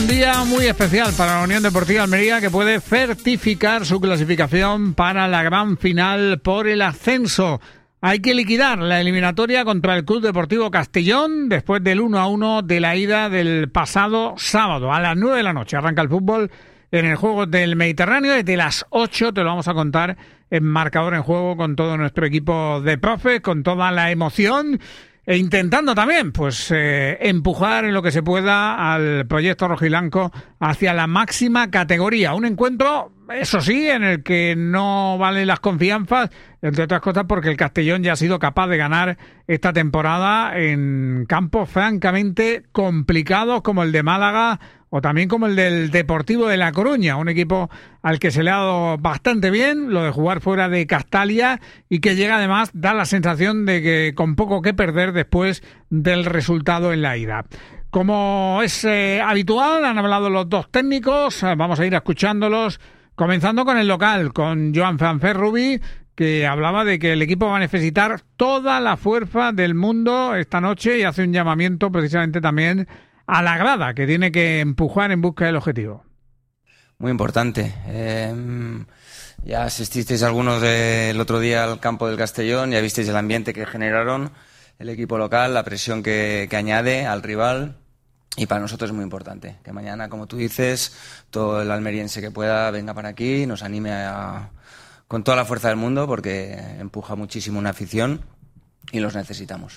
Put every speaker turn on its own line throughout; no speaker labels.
Un día muy especial para la Unión Deportiva Almería, que puede certificar su clasificación para la gran final por el ascenso. Hay que liquidar la eliminatoria contra el Club Deportivo Castellón después del 1-1 de la ida del pasado sábado. A las 9 de la noche arranca el fútbol en el Juego del Mediterráneo. Desde las 8 te lo vamos a contar en Marcador en Juego con todo nuestro equipo de profes, con toda la emoción e intentando también empujar en lo que se pueda al proyecto rojiblanco hacia la máxima categoría. Un encuentro, eso sí, en el que no valen las confianzas, entre otras cosas porque el Castellón ya ha sido capaz de ganar esta temporada en campos francamente complicados como el de Málaga o también como el del Deportivo de La Coruña, un equipo al que se le ha dado bastante bien lo de jugar fuera de Castalia y que llega además, da la sensación de que con poco que perder después del resultado en la ida. Como es habitual, han hablado los dos técnicos, vamos a ir escuchándolos, comenzando con el local, con Joan Fanferrubi, que hablaba de que el equipo va a necesitar toda la fuerza del mundo esta noche y hace un llamamiento precisamente también a la grada, que tiene que empujar en busca del objetivo.
Muy importante. Ya asististeis algunos el otro día al campo del Castellón, ya visteis el ambiente que generaron el equipo local, la presión que añade al rival, y para nosotros es muy importante que mañana, como tú dices, todo el almeriense que pueda venga para aquí, nos anime con toda la fuerza del mundo, porque empuja muchísimo una afición y los necesitamos.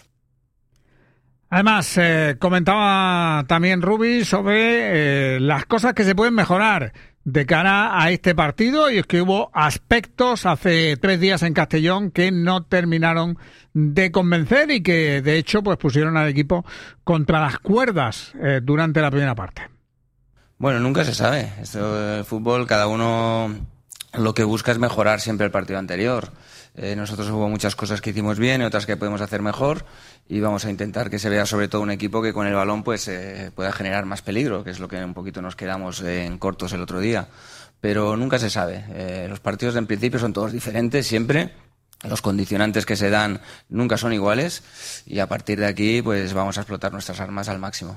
Además, comentaba también Rubi sobre las cosas que se pueden mejorar de cara a este partido, y es que hubo aspectos hace 3 días en Castellón que no terminaron de convencer y que de hecho pues pusieron al equipo contra las cuerdas durante la primera parte. Bueno,
nunca se sabe. Esto del fútbol, cada uno lo que busca es mejorar siempre el partido anterior. Nosotros hubo muchas cosas que hicimos bien y otras que podemos hacer mejor, y vamos a intentar que se vea sobre todo un equipo que con el balón pues pueda generar más peligro, que es lo que un poquito nos quedamos en cortos el otro día. Pero nunca se sabe. Los partidos en principio son todos diferentes siempre. Los condicionantes que se dan nunca son iguales, y a partir de aquí pues vamos a explotar nuestras armas al máximo.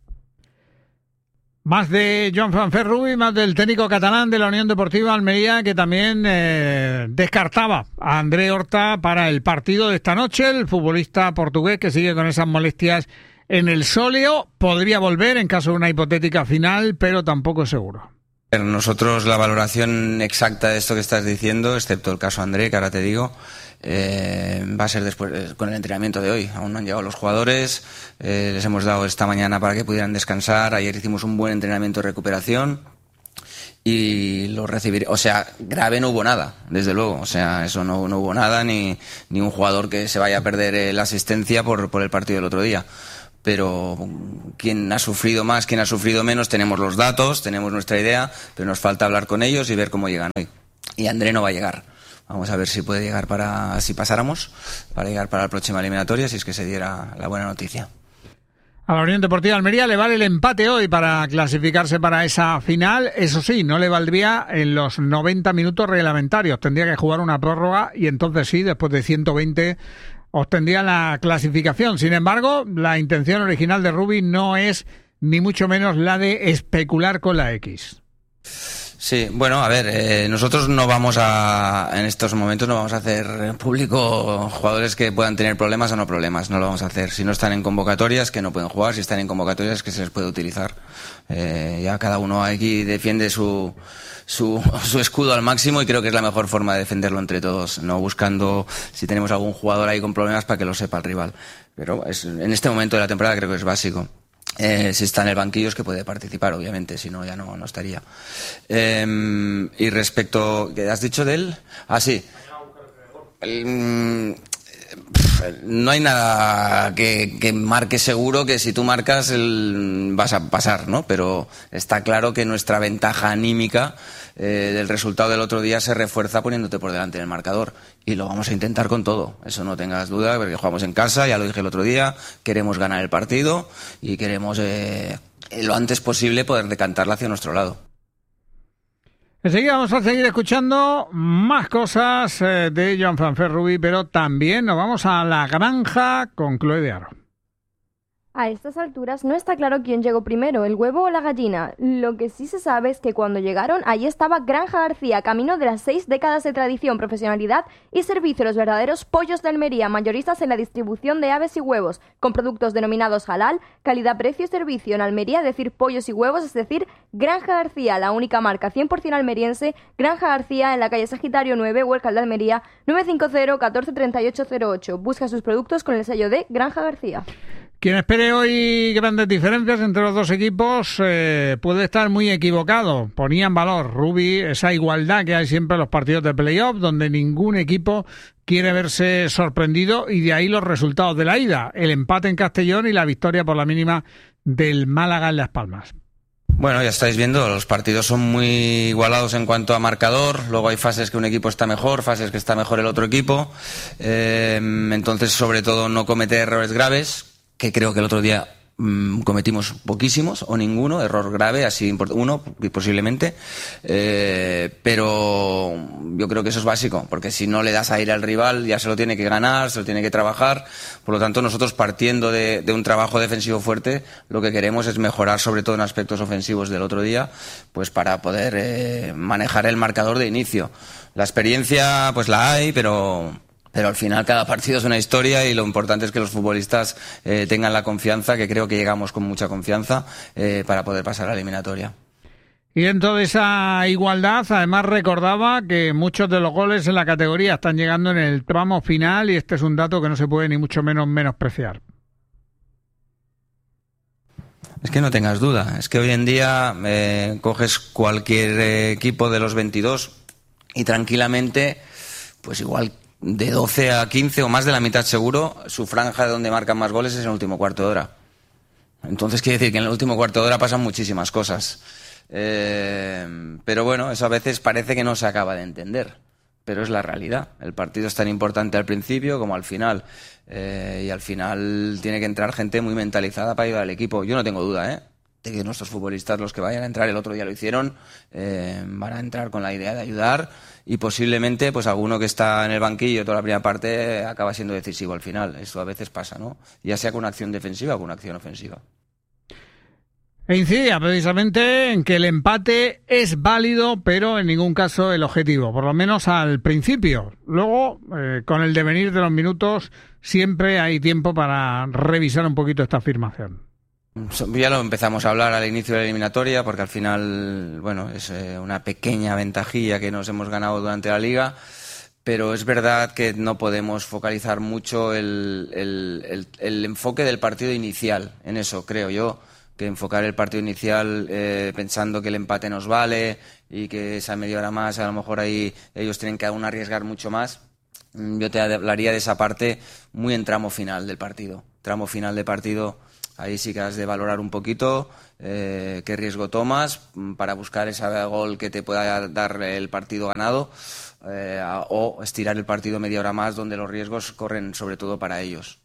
Más de Joan Fanferrubi, más del técnico catalán de la Unión Deportiva Almería, que también descartaba a André Horta para el partido de esta noche. El futbolista portugués, que sigue con esas molestias en el sóleo, podría volver en caso de una hipotética final, pero tampoco es seguro.
Nosotros la valoración exacta de esto que estás diciendo, excepto el caso André, que ahora te digo, va a ser después con el entrenamiento de hoy. Aún no han llegado los jugadores, les hemos dado esta mañana para que pudieran descansar. Ayer hicimos un buen entrenamiento de recuperación y lo recibiré. O sea, grave no hubo nada, desde luego. O sea, eso no hubo nada, ni un jugador que se vaya a perder la asistencia por el partido del otro día. Pero quién ha sufrido más, quién ha sufrido menos, tenemos los datos, tenemos nuestra idea, pero nos falta hablar con ellos y ver cómo llegan hoy. Y André no va a llegar. Vamos a ver si puede llegar si pasáramos, para llegar para la próxima eliminatoria, si es que se diera la buena noticia.
A la Unión Deportiva Almería le vale el empate hoy para clasificarse para esa final. Eso sí, no le valdría en los 90 minutos reglamentarios. Tendría que jugar una prórroga y entonces sí, después de 120, obtendría la clasificación. Sin embargo, la intención original de Rubi no es ni mucho menos la de especular con la X.
Sí, bueno, a ver, nosotros en estos momentos no vamos a hacer público jugadores que puedan tener problemas o no problemas, no lo vamos a hacer. Si no están en convocatorias, que no pueden jugar; si están en convocatorias, que se les puede utilizar. Ya cada uno aquí defiende su escudo al máximo, y creo que es la mejor forma de defenderlo entre todos, no buscando si tenemos algún jugador ahí con problemas para que lo sepa el rival. Pero en este momento de la temporada creo que es básico. Si está en el banquillo es que puede participar, obviamente, si no ya no estaría. Y respecto, ¿qué has dicho de él? Ah, sí. No hay nada que marque seguro que si tú marcas vas a pasar, ¿no? Pero está claro que nuestra ventaja anímica del resultado del otro día se refuerza poniéndote por delante del marcador, y lo vamos a intentar con todo, eso no tengas duda, porque jugamos en casa, ya lo dije el otro día, queremos ganar el partido y queremos lo antes posible poder decantarla hacia nuestro lado.
Enseguida vamos a seguir escuchando más cosas de Joan Fanferrubi, pero también nos vamos a la granja con Chloe de Aro.
A estas alturas no está claro quién llegó primero, el huevo o la gallina. Lo que sí se sabe es que cuando llegaron, allí estaba Granja García, camino de las 6 décadas de tradición, profesionalidad y servicio, los verdaderos pollos de Almería, mayoristas en la distribución de aves y huevos, con productos denominados halal, calidad, precio y servicio. En Almería, decir pollos y huevos es decir Granja García, la única marca 100% almeriense. Granja García, en la calle Sagitario 9, Huércal de Almería, 950 14 3808. Busca sus productos con el sello de Granja García.
Quien espere hoy grandes diferencias entre los dos equipos puede estar muy equivocado. Ponía en valor Rubi esa igualdad que hay siempre en los partidos de playoff, donde ningún equipo quiere verse sorprendido, y de ahí los resultados de la ida, el empate en Castellón y la victoria por la mínima del Málaga en Las Palmas.
Bueno, ya estáis viendo, los partidos son muy igualados en cuanto a marcador. Luego hay fases que un equipo está mejor, fases que está mejor el otro equipo. Entonces, sobre todo, no cometer errores graves, que creo que el otro día cometimos poquísimos o ninguno, error grave, así uno posiblemente, pero yo creo que eso es básico, porque si no le das aire al rival ya se lo tiene que ganar, se lo tiene que trabajar. Por lo tanto, nosotros, partiendo de un trabajo defensivo fuerte, lo que queremos es mejorar, sobre todo en aspectos ofensivos del otro día, pues para poder manejar el marcador de inicio. La experiencia pues la hay, pero al final cada partido es una historia, y lo importante es que los futbolistas tengan la confianza, que creo que llegamos con mucha confianza, para poder pasar a la eliminatoria.
Y dentro de esa igualdad, además recordaba que muchos de los goles en la categoría están llegando en el tramo final, y este es un dato que no se puede ni mucho menos menospreciar.
Es que no tengas duda, es que hoy en día coges cualquier equipo de los 22 y tranquilamente, pues igual de 12 a 15 o más de la mitad seguro, su franja de donde marcan más goles es en el último cuarto de hora. Entonces quiere decir que en el último cuarto de hora pasan muchísimas cosas. Pero bueno, eso a veces parece que no se acaba de entender, pero es la realidad. El partido es tan importante al principio como al final, y al final tiene que entrar gente muy mentalizada para ayudar al equipo. Yo no tengo duda, de que nuestros futbolistas, los que vayan a entrar, el otro día lo hicieron, van a entrar con la idea de ayudar, y posiblemente pues alguno que está en el banquillo toda la primera parte acaba siendo decisivo al final. Eso a veces pasa, ¿no? Ya sea con una acción defensiva o con una acción ofensiva.
E incidía precisamente en que el empate es válido, pero en ningún caso el objetivo, por lo menos al principio. Luego, con el devenir de los minutos, siempre hay tiempo para revisar un poquito esta afirmación.
Ya lo empezamos a hablar al inicio de la eliminatoria, porque al final, bueno, es una pequeña ventajilla que nos hemos ganado durante la Liga, pero es verdad que no podemos focalizar mucho el enfoque del partido inicial en eso, creo yo, que enfocar el partido inicial pensando que el empate nos vale y que esa media hora más, a lo mejor ahí ellos tienen que aún arriesgar mucho más. Yo te hablaría de esa parte muy en tramo final del partido. Tramo final de partido, ahí sí que has de valorar un poquito qué riesgo tomas para buscar ese gol que te pueda dar el partido ganado, o estirar el partido media hora más, donde los riesgos corren sobre todo para ellos.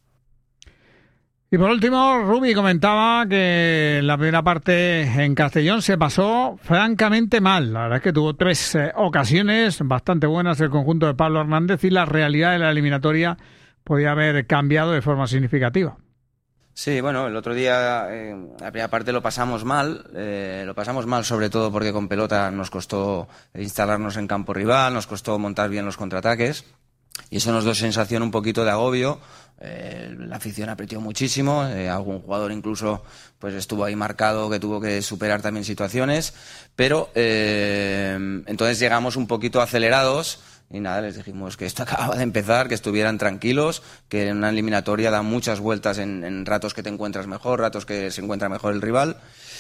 Y por último, Rubi comentaba que la primera parte en Castellón se pasó francamente mal. La verdad es que tuvo 3 ocasiones bastante buenas el conjunto de Pablo Hernández, y la realidad de la eliminatoria podía haber cambiado de forma significativa.
Sí, bueno, el otro día la primera parte lo pasamos mal sobre todo porque con pelota nos costó instalarnos en campo rival, nos costó montar bien los contraataques, y eso nos dio sensación un poquito de agobio. La afición apretó muchísimo, algún jugador incluso pues estuvo ahí marcado, que tuvo que superar también situaciones, pero entonces llegamos un poquito acelerados. Y nada, les dijimos que esto acababa de empezar, que estuvieran tranquilos, que en una eliminatoria da muchas vueltas en ratos que te encuentras mejor, ratos que se encuentra mejor el rival.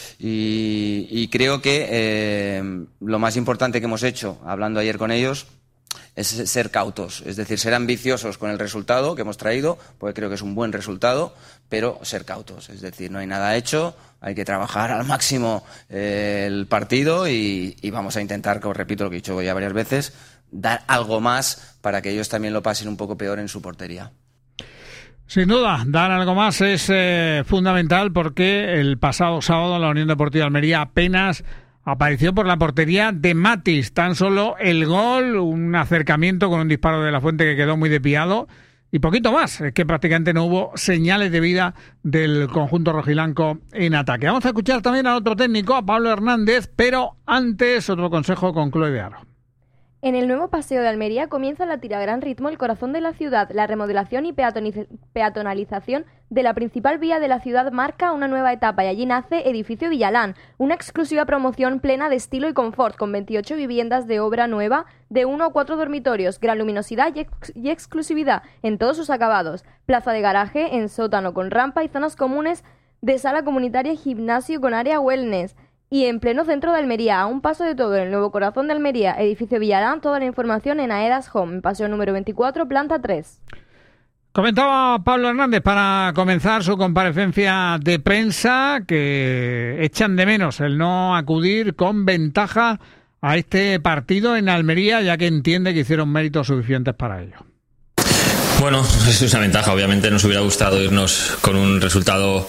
Y creo que lo más importante que hemos hecho, hablando ayer con ellos, es ser cautos, es decir, ser ambiciosos con el resultado que hemos traído, porque creo que es un buen resultado, pero ser cautos, es decir, no hay nada hecho, hay que trabajar al máximo el partido, y vamos a intentar, que os repito lo que he dicho ya varias veces, dar algo más para que ellos también lo pasen un poco peor en su portería.
Sin duda, dar algo más es fundamental, porque el pasado sábado la Unión Deportiva Almería apenas apareció por la portería de Matis. Tan solo el gol, un acercamiento con un disparo de La Fuente que quedó muy desviado, y poquito más. Es que prácticamente no hubo señales de vida del conjunto rojiblanco en ataque. Vamos a escuchar también a otro técnico, a Pablo Hernández, pero antes otro consejo con Chloe de Aro.
En el nuevo paseo de Almería comienza a latir a gran ritmo el corazón de la ciudad. La remodelación y peatonalización de la principal vía de la ciudad marca una nueva etapa y allí nace Edificio Villalán, una exclusiva promoción plena de estilo y confort con 28 viviendas de obra nueva de 1 a 4 dormitorios, gran luminosidad y exclusividad en todos sus acabados, plaza de garaje en sótano con rampa y zonas comunes de sala comunitaria y gimnasio con área wellness. Y en pleno centro de Almería, a un paso de todo, en el nuevo corazón de Almería, Edificio Villalán, toda la información en Aedas Home, en paseo número 24, planta 3.
Comentaba Pablo Hernández para comenzar su comparecencia de prensa que echan de menos el no acudir con ventaja a este partido en Almería, ya que entiende que hicieron méritos suficientes para ello.
Bueno, es una ventaja. Obviamente nos hubiera gustado irnos con un resultado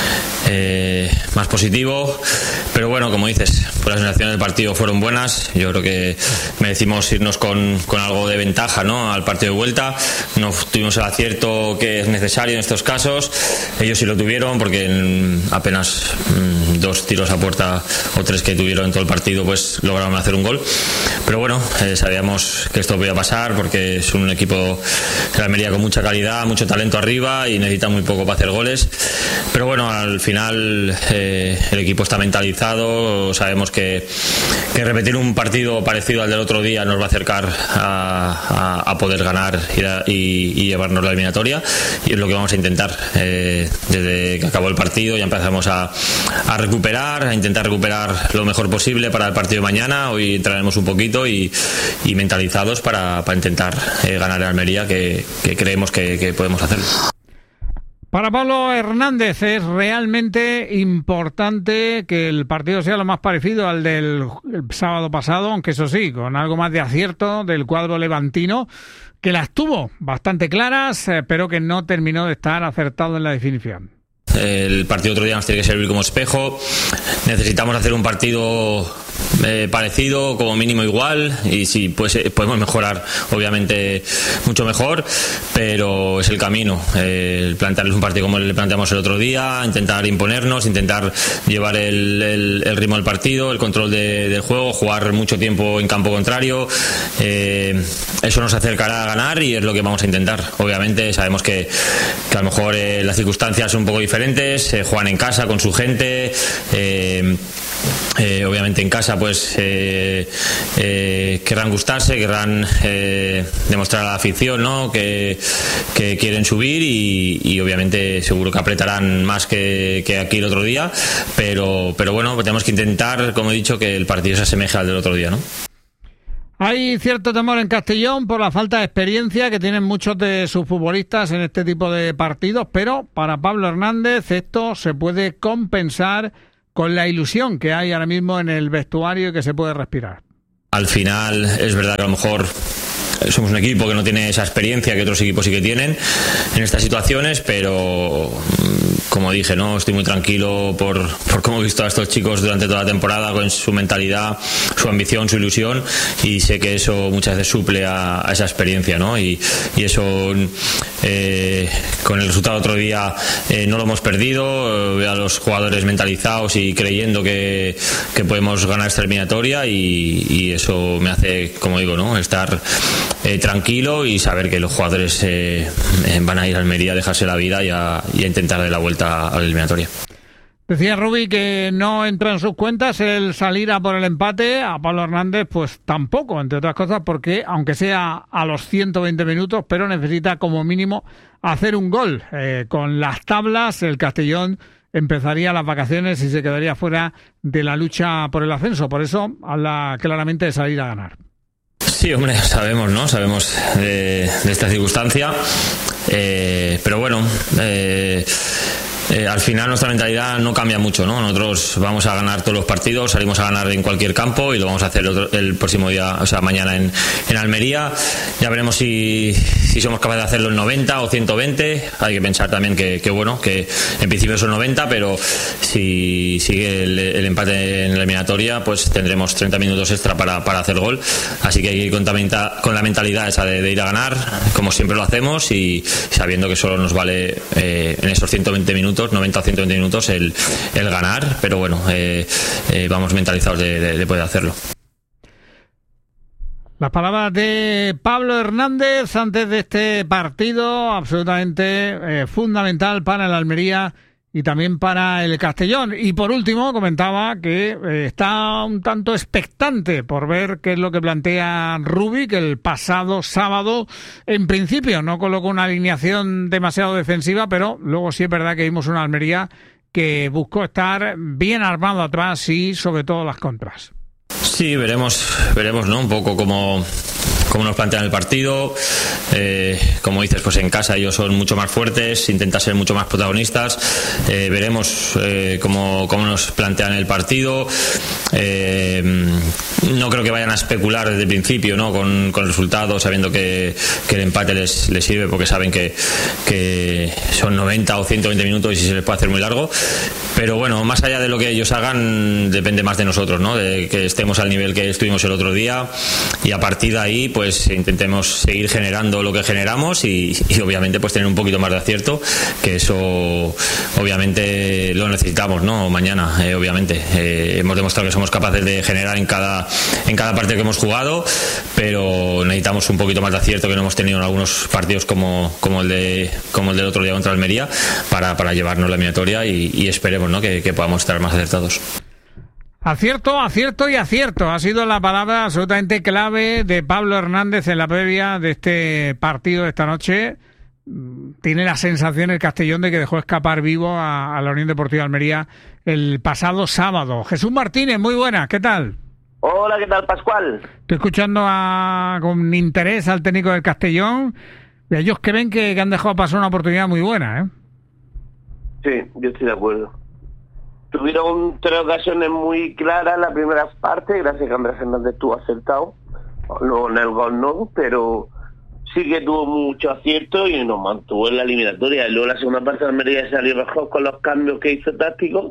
más positivo, pero bueno, como dices, pues las sensaciones del partido fueron buenas. Yo creo que merecimos irnos con algo de ventaja, ¿no?, al partido de vuelta. No tuvimos el acierto que es necesario en estos casos. Ellos sí lo tuvieron porque en apenas 2 tiros a puerta o 3 que tuvieron en todo el partido, pues lograron hacer un gol. Pero bueno, sabíamos que esto podía pasar porque es un equipo de la Almería con mucha calidad, mucho talento arriba y necesita muy poco para hacer goles. Pero bueno, al final el equipo está mentalizado. Sabemos que repetir un partido parecido al del otro día nos va a acercar a poder ganar y llevarnos la eliminatoria, y es lo que vamos a intentar. Desde que acabó el partido ya empezamos a recuperar, a intentar recuperar lo mejor posible para el partido de mañana. Hoy entraremos un poquito y mentalizados para intentar ganar a Almería, que creemos que podemos hacerlo.
Para Pablo Hernández es realmente importante que el partido sea lo más parecido al del sábado pasado, aunque eso sí, con algo más de acierto del cuadro levantino, que las tuvo bastante claras, pero que no terminó de estar acertado en la definición.
El partido otro día nos tiene que servir como espejo. Necesitamos hacer un partido parecido, como mínimo igual, y si pues podemos mejorar, obviamente mucho mejor, pero es el camino. Plantearles un partido como le planteamos el otro día, intentar imponernos, intentar llevar el ritmo del partido, el control del juego, jugar mucho tiempo en campo contrario. Eso nos acercará a ganar y es lo que vamos a intentar. Obviamente sabemos que a lo mejor las circunstancias son un poco diferentes, juegan en casa con su gente. Obviamente en casa pues querrán gustarse, querrán demostrar a la afición, ¿no?, que quieren subir y obviamente seguro que apretarán más que aquí el otro día, pero bueno, tenemos que intentar, como he dicho, que el partido se asemeje al del otro día, ¿no?
Hay cierto temor en Castellón por la falta de experiencia que tienen muchos de sus futbolistas en este tipo de partidos, pero para Pablo Hernández esto se puede compensar con la ilusión que hay ahora mismo en el vestuario y que se puede respirar.
Al final es verdad que a lo mejor somos un equipo que no tiene esa experiencia que otros equipos sí que tienen en estas situaciones, pero como dije, no estoy muy tranquilo por cómo he visto a estos chicos durante toda la temporada, con su mentalidad, su ambición, su ilusión, y sé que eso muchas veces suple a esa experiencia, ¿no? Y eso con el resultado del otro día no lo hemos perdido. Veo a los jugadores mentalizados y creyendo que podemos ganar esta eliminatoria, y eso me hace, como digo, ¿no?, estar tranquilo y saber que los jugadores van a ir a Almería a dejarse la vida y a intentar dar la vuelta a la eliminatoria.
Decía Rubi que no entra en sus cuentas el salir a por el empate. A Pablo Hernández pues tampoco, entre otras cosas porque aunque sea a los 120 minutos, pero necesita como mínimo hacer un gol. Con las tablas el Castellón empezaría las vacaciones y se quedaría fuera de la lucha por el ascenso. Por eso habla claramente de salir a ganar.
Sí, hombre, sabemos, ¿no? Sabemos de esta circunstancia, pero bueno, al final nuestra mentalidad no cambia mucho, ¿no? Nosotros vamos a ganar todos los partidos, salimos a ganar en cualquier campo y lo vamos a hacer el próximo día, o sea, mañana en Almería. Ya veremos si somos capaces de hacerlo en 90 o 120. Hay que pensar también que bueno, que en principio son 90, pero si sigue el empate en la eliminatoria, pues tendremos 30 minutos extra para hacer gol. Así que hay que ir con la mentalidad esa de ir a ganar, como siempre lo hacemos, y sabiendo que solo nos vale en esos 120 minutos, 90 o 120 minutos, el ganar, pero bueno, vamos mentalizados de poder hacerlo.
Las palabras de Pablo Hernández antes de este partido, absolutamente fundamental para el Almería y también para el Castellón. Y por último, comentaba que está un tanto expectante por ver qué es lo que plantea Rubí, que el pasado sábado, en principio, no colocó una alineación demasiado defensiva, pero luego sí es verdad que vimos una Almería que buscó estar bien armado atrás y sobre todo las contras.
Sí, veremos, ¿no? Un poco cómo nos plantean el partido. Como dices, pues en casa ellos son mucho más fuertes, intentan ser mucho más protagonistas. Veremos cómo nos plantean el partido. No creo que vayan a especular desde el principio, ¿no? Con el resultado, sabiendo que el empate les sirve, porque saben que son 90 o 120 minutos y se les puede hacer muy largo. Pero bueno, más allá de lo que ellos hagan, depende más de nosotros, ¿no? De que estemos al nivel que estuvimos el otro día, y a partir de ahí pues intentemos seguir generando lo que generamos y obviamente pues tener un poquito más de acierto, que eso obviamente lo necesitamos, ¿no? Mañana, obviamente hemos demostrado que somos capaces de generar en cada partido que hemos jugado, pero necesitamos un poquito más de acierto que no hemos tenido en algunos partidos como el del otro día contra Almería, para llevarnos la eliminatoria y esperemos, ¿no? que podamos estar más acertados.
Acierto, acierto y acierto. Ha sido la palabra absolutamente clave de Pablo Hernández en la previa de este partido de esta noche. Tiene la sensación el Castellón de que dejó escapar vivo a la Unión Deportiva Almería el pasado sábado. Jesús Martínez, muy buenas, ¿qué tal?
Hola, ¿qué tal, Pascual?
Estoy escuchando con interés al técnico del Castellón. Y ellos creen que han dejado pasar una oportunidad muy buena, ¿eh?
Sí, yo estoy de acuerdo. Tuvieron 3 ocasiones muy claras en la primera parte, gracias a que Andrés Fernández estuvo acertado. Luego en el gol no, pero sí que tuvo mucho acierto y nos mantuvo en la eliminatoria. Y luego la segunda parte de Almería salió mejor con los cambios que hizo tácticos.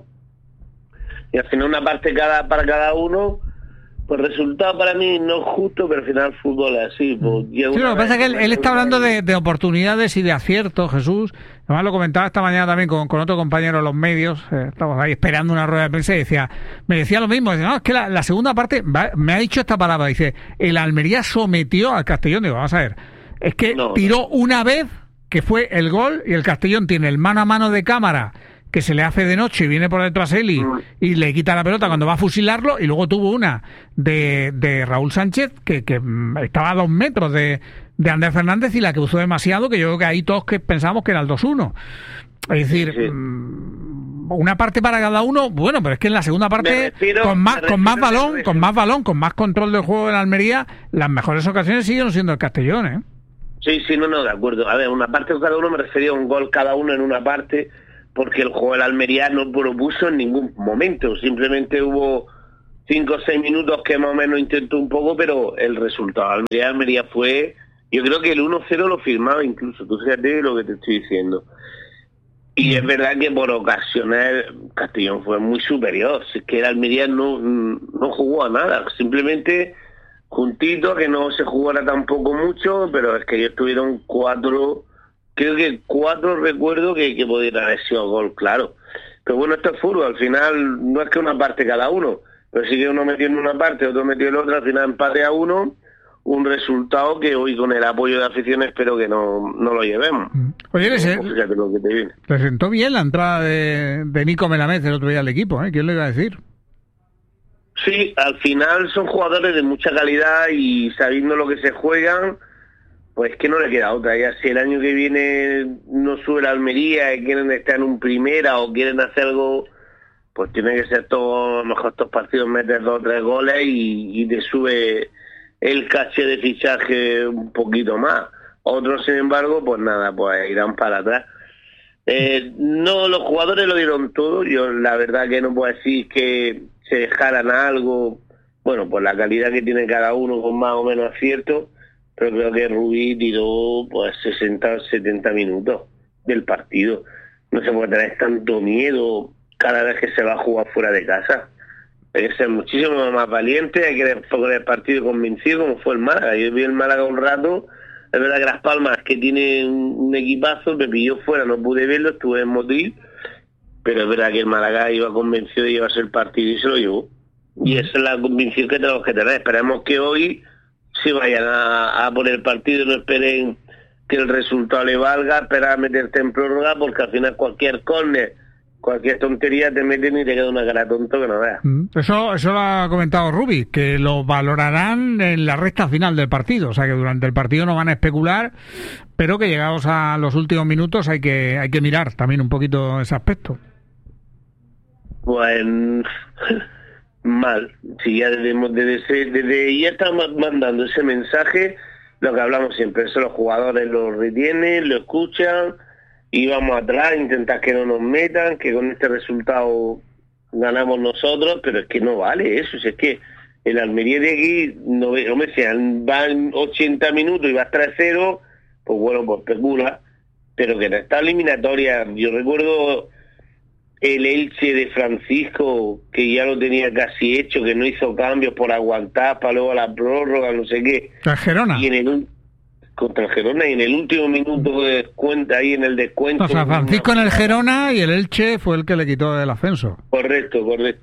Y al final una parte para cada uno. Pues resultado para mí no justo, pero al final el fútbol es así. Pues,
sí, lo que pasa es que él está hablando de oportunidades y de aciertos, Jesús. Además lo comentaba esta mañana también con otro compañero de los medios. Estamos ahí esperando una rueda de prensa y me decía lo mismo. Decía, no, es que la segunda parte, me ha dicho esta palabra, dice, el Almería sometió al Castellón. Digo, vamos a ver, es que tiró una vez, que fue el gol, y el Castellón tiene el mano a mano de cámara, que se le hace de noche y viene por detrás él y le quita la pelota cuando va a fusilarlo, y luego tuvo una de Raúl Sánchez que estaba a 2 metros de Andrés Fernández y la que usó demasiado, que yo creo que ahí todos que pensamos que era el 2-1. Es decir, sí. Una parte para cada uno, bueno, pero es que en la segunda parte con más balón, con más control del juego en Almería, las mejores ocasiones siguen siendo el Castellón, ¿eh?
Sí, no, de acuerdo. A ver, una parte de cada uno me refería a un gol cada uno en una parte, porque el juego del Almería no propuso en ningún momento, simplemente hubo 5 o 6 minutos que más o menos intentó un poco, pero el resultado de Almería fue, yo creo que el 1-0 lo firmaba incluso, tú fíjate lo que te estoy diciendo. Y es verdad que por ocasiones Castellón fue muy superior, es que el Almería no jugó a nada, simplemente juntito, que no se jugara tampoco mucho, pero es que ellos tuvieron 4... Creo que 4 recuerdo que pudieran haber sido gol, claro. Pero bueno, esto es fútbol, al final no es que una parte cada uno, pero sí que uno metió en una parte, otro metió en la otra, al final empate a 1, un resultado que hoy con el apoyo de afición espero que no lo llevemos.
Oye, le sentó bien la entrada de Nico Melamed el otro día al equipo, ¿eh? ¿Quién le iba a decir?
Sí, al final son jugadores de mucha calidad y sabiendo lo que se juegan, pues que no le queda otra. Ya si el año que viene no sube la Almería y quieren estar en un primera o quieren hacer algo, pues tiene que ser todo, mejor estos partidos meter 2 o 3 goles y te sube el caché de fichaje un poquito más. Otros, sin embargo, pues nada, pues irán para atrás. No, los jugadores lo dieron todo. Yo la verdad que no puedo decir que se dejaran algo, bueno, por la calidad que tiene cada uno con más o menos acierto, pero creo que Rubí tiró pues 60 o 70 minutos del partido. No se puede tener tanto miedo cada vez que se va a jugar fuera de casa. Hay que ser muchísimo más valiente, hay que enfocar el partido convencido como fue el Málaga. Yo vi el Málaga un rato. Es verdad que Las Palmas, que tiene un equipazo, me pilló fuera, no pude verlo, estuve en Motril, pero es verdad que el Málaga iba convencido de llevarse el partido y se lo llevó. Y esa es la convicción que tenemos que tener. Esperemos que hoy se vayan a poner el partido, no esperen que el resultado le valga, esperar a meterte en prórroga, porque al final cualquier córner, cualquier tontería te meten y te queda una cara tonto que no veas.
Eso lo ha comentado Rubí, que lo valorarán en la recta final del partido, o sea que durante el partido no van a especular, pero que llegados a los últimos minutos hay que mirar también un poquito ese aspecto.
Pues mal, si ya desde ya estamos mandando ese mensaje, lo que hablamos siempre, eso los jugadores lo retienen, lo escuchan, y vamos atrás, intentar que no nos metan, que con este resultado ganamos nosotros, pero es que no vale eso, si es que el Almería de aquí, no me decían, van 80 minutos y va a 3-0, pues bueno, pues especula, pero que en esta eliminatoria, yo recuerdo el Elche de Francisco, que ya lo tenía casi hecho, que no hizo cambios por aguantar para luego la prórroga, no sé qué.
La Gerona.
Y contra el Gerona, y en el último minuto de descuento, ahí en el descuento.
O sea, Francisco en el Gerona y el Elche fue el que le quitó el ascenso.
Correcto.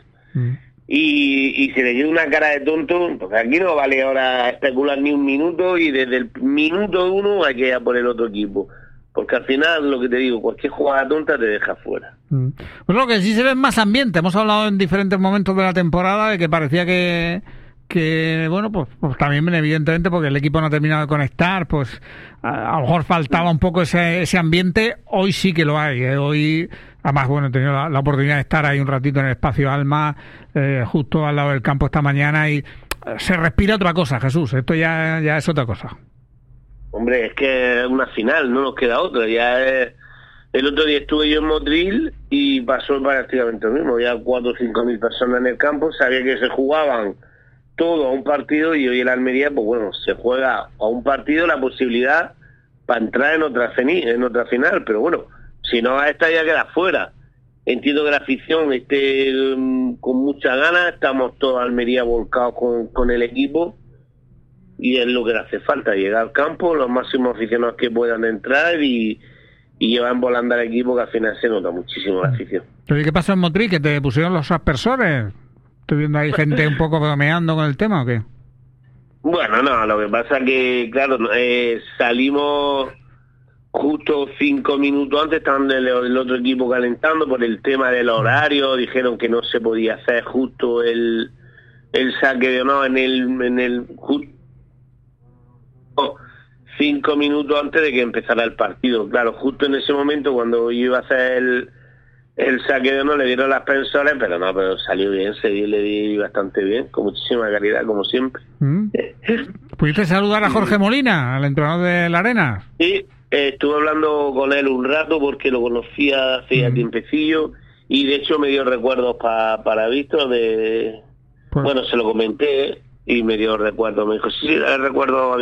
Y se le dio una cara de tonto, porque aquí no vale ahora especular ni un minuto, y desde el minuto 1 hay que ir a por el otro equipo. Porque al final, lo que te digo, cualquier jugada tonta te deja fuera.
Pues lo que sí se ve es más ambiente. Hemos hablado en diferentes momentos de la temporada de que parecía que bueno, pues también evidentemente porque el equipo no ha terminado de conectar, pues a lo mejor faltaba un poco ese ambiente. Hoy sí que lo hay, Hoy, además, bueno, he tenido la oportunidad de estar ahí un ratito en el Espacio Alma, justo al lado del campo esta mañana, y se respira otra cosa, Jesús. Esto ya es otra cosa.
Hombre, es que es una final, no nos queda otra. El otro día estuve yo en Motril y pasó prácticamente lo mismo. Ya 4 o 5 mil personas en el campo, sabía que se jugaban todo a un partido, y hoy el Almería, pues bueno, se juega a un partido la posibilidad para entrar en otra final, pero bueno, si no a esta ya queda fuera. Entiendo que la afición esté con mucha ganas, estamos todos Almería volcados con el equipo, y es lo que le hace falta, llegar al campo, los máximos aficionados que puedan entrar y llevar volando al equipo, que al final se nota muchísimo la afición.
¿Pero qué pasó en Motril? ¿Que te pusieron los aspersores? ¿Estoy viendo ahí gente un poco bromeando con el tema o qué?
Bueno, no, lo que pasa que, claro, salimos justo 5 minutos antes, estaban el otro equipo calentando por el tema del horario, dijeron que no se podía hacer justo el saque de honor en el 5 minutos antes de que empezara el partido. Claro, justo en ese momento, cuando yo iba a hacer el saque de honor, le dieron las aspersores, pero salió bien, le di bastante bien, con muchísima calidad, como siempre.
¿Pudiste saludar a Jorge Molina, al entrenador de la Arena?
Sí, estuve hablando con él un rato porque lo conocía hace ya tiempecillo, y de hecho me dio recuerdos para Víctor bueno, se lo comenté y me dio recuerdos, me dijo, sí, recuerdo